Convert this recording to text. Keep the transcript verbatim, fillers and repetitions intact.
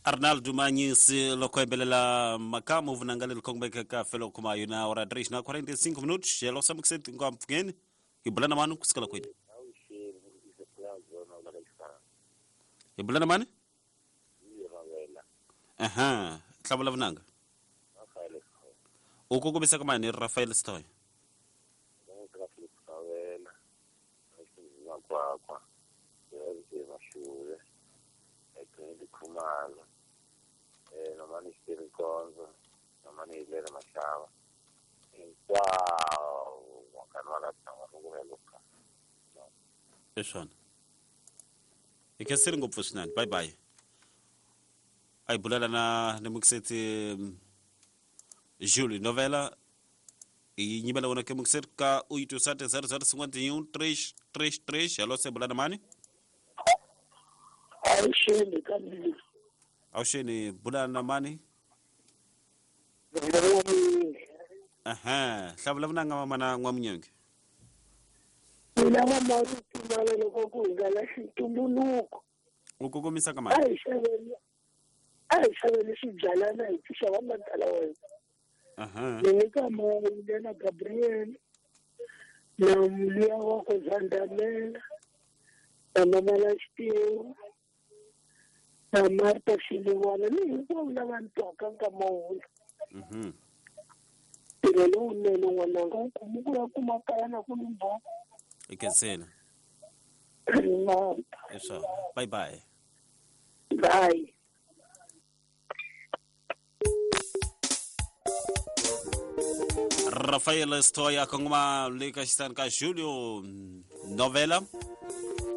Arnaldo Manhães lokoebelela makamu vunangalelo kongbeka ka felo kuma yuna hora três na quarenta e cinco minutos já lo sabe que você tem como pequeno e bulana mano kuskala kwini e bulana mano aha tlabula vunanga uko kubisa kama ni Rafael Stoy Kumalo, eh, nomani spiriconzo, nomani lere mashava, in qua wakanwala tanga kukumeluka. Eshon. Ikasiri ngopfu swinene. Bye bye. Ai bulala na nemukiseti um, Julie novela e nyibela wona ke mukiseti ka oito sete zero zero cinquenta e um três três três. Alô, se bulala mani? Ausheni kamili. Ausheni bulala mani? Aha, hlabula vunanga mama na ngwamnyonge. Mina mama utimala loko kungala xitumbuluko. Uko komisa kama? Ai xavela. Ai xavela xibyalana hi xava matala wena. Aha. Ni kama ngena Gabriel. Na mlia wako Zandamela. Na mama la Steve. Na Marta Shiliwana ni kwa lava ntoka kama ule. Mhm. Pero lo neno wananga kumukura kumakaya na kunimba. Ikasela. No. Eso. Bye bye. Bye. Rafael Stoy akongma leka stan ka Julio novela